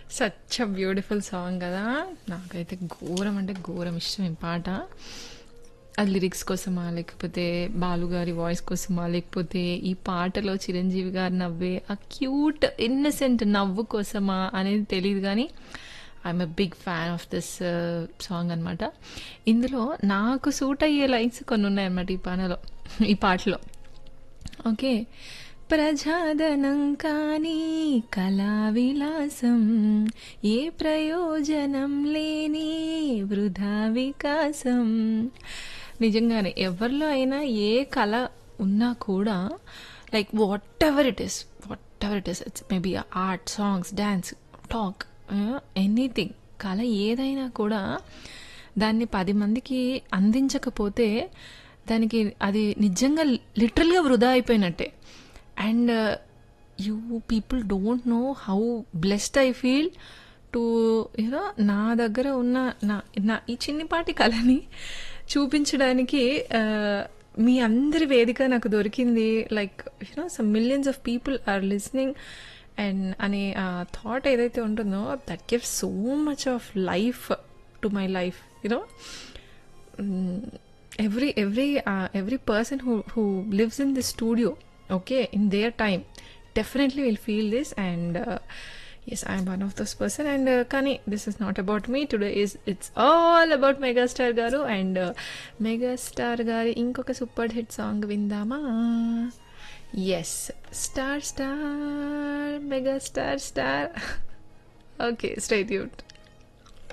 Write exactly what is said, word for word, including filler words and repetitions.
Such a beautiful song కదా. నాకైతే ఘోరం అంటే ఘోరం ఇష్టం ఈ పాట. అది లిరిక్స్ కోసమా, లేకపోతే బాలుగారి వాయిస్ కోసమా, లేకపోతే ఈ పాటలో చిరంజీవి గారు నవ్వే ఆ క్యూట్ ఇన్నసెంట్ నవ్వు కోసమా అనేది తెలియదు, కానీ I'm a big fan of this song అనమాట. ఇందులో నాకు సూట్ అయ్యే లైన్స్ కొన్ని ఉన్నాయన్నమాట ఈ పాటలో ఈ పాటలో ఓకే. ప్రజాదనం కానీ కళా విలాసం, ఏ ప్రయోజనం లేని వృధా వికాసం. నిజంగానే ఎవరిలో అయినా ఏ కళ ఉన్నా కూడా, like what ever it is what ever it is it's maybe art, songs, dance, talk, anything, కళ ఏదైనా కూడా దాన్ని పది మందికి అందించకపోతే దానికి అది నిజంగా లిటరల్గా వృధా అయిపోయినట్టే. And you people don't know how blessed I feel to you know నా దగ్గర ఉన్న నా నా ఈ చిన్నిపాటి కళని చూపించడానికి uh, మీ అందరి వేదిక నాకు దొరికింది. Like you know some millions of people are listening and అనే థాట్ ఏదైతే ఉంటుందో that gives so much of life to my life. You know every every uh, every person who who lives in the studio, okay, in their time definitely will feel this. And uh, yes, I am one of those person. And uh, kani this is not about me today, is it's all about megastar garu. And uh, megastar gari inkoka super hit song vindama. Yes, star star megastar star. Okay, stay tuned.